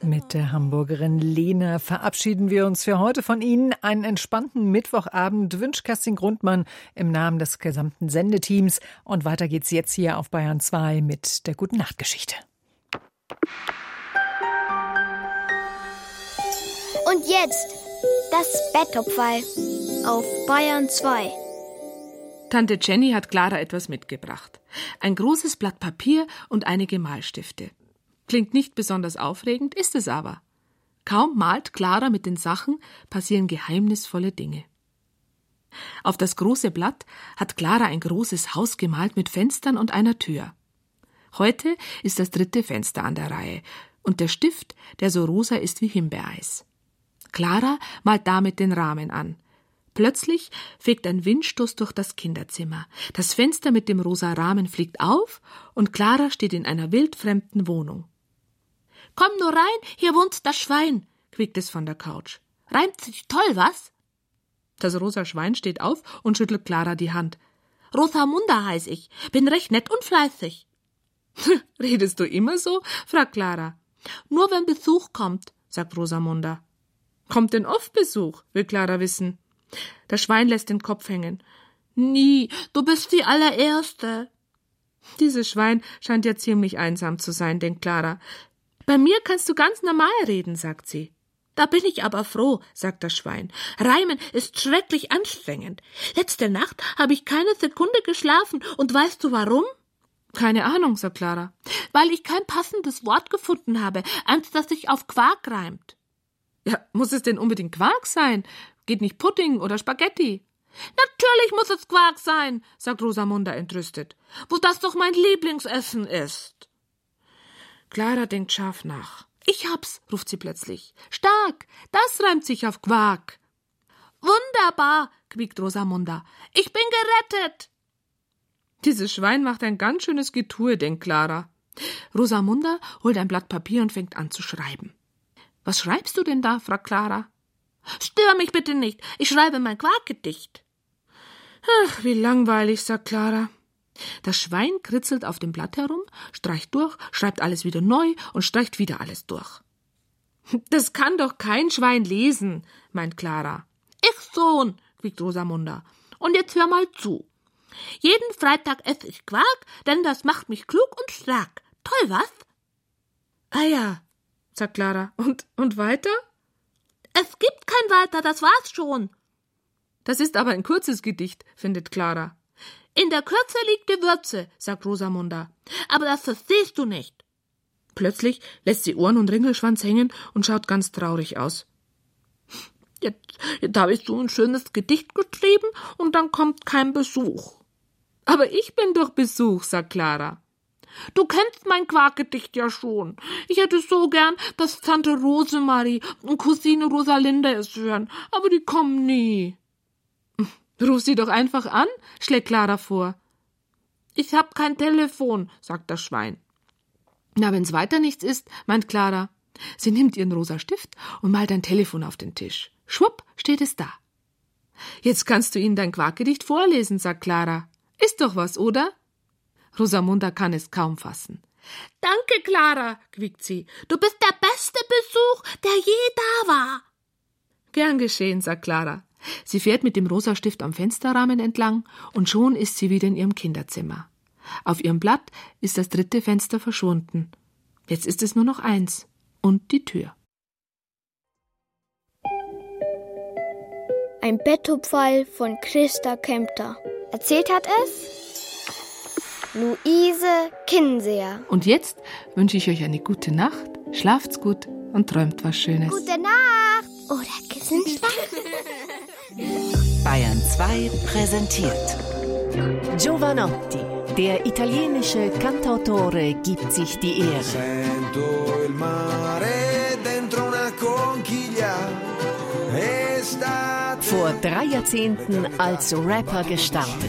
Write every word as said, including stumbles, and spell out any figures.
Mit der Hamburgerin Lena verabschieden wir uns für heute von Ihnen. Einen entspannten Mittwochabend wünscht Kerstin Grundmann im Namen des gesamten Sendeteams. Und weiter geht's jetzt hier auf Bayern zwei mit der Gute-Nacht-Geschichte. Und jetzt das Bettopferl auf Bayern zwei. Tante Jenny hat Clara etwas mitgebracht. Ein großes Blatt Papier und einige Malstifte. Klingt nicht besonders aufregend, ist es aber. Kaum malt Clara mit den Sachen, passieren geheimnisvolle Dinge. Auf das große Blatt hat Clara ein großes Haus gemalt mit Fenstern und einer Tür. Heute ist das dritte Fenster an der Reihe und der Stift, der so rosa ist wie Himbeereis. Clara malt damit den Rahmen an. Plötzlich fegt ein Windstoß durch das Kinderzimmer. Das Fenster mit dem rosa Rahmen fliegt auf und Clara steht in einer wildfremden Wohnung. »Komm nur rein, hier wohnt das Schwein«, quiekt es von der Couch. »Reimt sich toll, was?« Das rosa Schwein steht auf und schüttelt Clara die Hand. »Rosamunda heiß ich, bin recht nett und fleißig.« »Redest du immer so?« fragt Clara. »Nur wenn Besuch kommt«, sagt Rosamunda. »Kommt denn oft Besuch?« will Clara wissen. Das Schwein lässt den Kopf hängen. »Nie, du bist die allererste.« Dieses Schwein scheint ja ziemlich einsam zu sein, denkt Clara. »Bei mir kannst du ganz normal reden«, sagt sie. »Da bin ich aber froh«, sagt das Schwein. »Reimen ist schrecklich anstrengend. Letzte Nacht habe ich keine Sekunde geschlafen. Und weißt du warum?« »Keine Ahnung«, sagt Clara. »Weil ich kein passendes Wort gefunden habe, eins, das sich auf Quark reimt.« »Ja, muss es denn unbedingt Quark sein? Geht nicht Pudding oder Spaghetti?« »Natürlich muss es Quark sein«, sagt Rosamunda entrüstet, »wo das doch mein Lieblingsessen ist.« Clara denkt scharf nach. »Ich hab's«, ruft sie plötzlich. »Stark, das reimt sich auf Quark.« »Wunderbar«, quiekt Rosamunda. »Ich bin gerettet.« Dieses Schwein macht ein ganz schönes Getue, denkt Clara. Rosamunda holt ein Blatt Papier und fängt an zu schreiben. »Was schreibst du denn da?« fragt Clara. »Stör mich bitte nicht, ich schreibe mein Quarkgedicht.« »Ach, wie langweilig«, sagt Clara. Das Schwein kritzelt auf dem Blatt herum, streicht durch, schreibt alles wieder neu und streicht wieder alles durch. »Das kann doch kein Schwein lesen«, meint Clara. »Ich schon«, quiekt Rosamunda. »Und jetzt hör mal zu. Jeden Freitag esse ich Quark, denn das macht mich klug und stark. Toll, was?« »Ah ja«, sagt Clara. Und, und weiter?« »Es gibt kein Weiter, das war's schon.« »Das ist aber ein kurzes Gedicht«, findet Clara. »In der Kürze liegt die Würze«, sagt Rosamunda. »Aber das verstehst du nicht.« Plötzlich lässt sie Ohren und Ringelschwanz hängen und schaut ganz traurig aus. Jetzt, jetzt habe ich so ein schönes Gedicht geschrieben und dann kommt kein Besuch.« »Aber ich bin doch Besuch«, sagt Clara. »Du kennst mein Quarkgedicht ja schon. Ich hätte so gern, dass Tante Rosemarie und Cousine Rosalinde es hören, aber die kommen nie.« »Ruf sie doch einfach an«, schlägt Clara vor. »Ich hab kein Telefon«, sagt das Schwein. Na, wenn's weiter nichts ist, meint Clara. Sie nimmt ihren rosa Stift und malt ein Telefon auf den Tisch. Schwupp, steht es da. »Jetzt kannst du ihnen dein Quarkgedicht vorlesen«, sagt Clara. »Ist doch was, oder?« Rosamunda kann es kaum fassen. »Danke, Clara«, quiekt sie. »Du bist der beste Besuch, der je da war.« »Gern geschehen«, sagt Clara. Sie fährt mit dem Rosastift am Fensterrahmen entlang und schon ist sie wieder in ihrem Kinderzimmer. Auf ihrem Blatt ist das dritte Fenster verschwunden. Jetzt ist es nur noch eins und die Tür. Ein Bettopferl von Christa Kempter. Erzählt hat es Luise Kinseer. Und jetzt wünsche ich euch eine gute Nacht, schlaft's gut und träumt was Schönes. Gute Nacht oder Gesundheit. Bayern zwei präsentiert Giovanotti, der italienische Cantautore, gibt sich die Ehre. Sento il mare dentro una conchiglia. Estate. Vor drei Jahrzehnten als Rapper gestartet.